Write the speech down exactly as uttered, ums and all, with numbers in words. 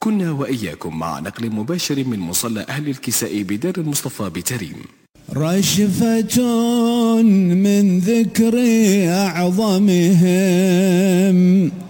كنا وإياكم مع نقل مباشر من مصلى أهل الكساء بدار المصطفى بتريم. رشفة من ذكر أعظمهم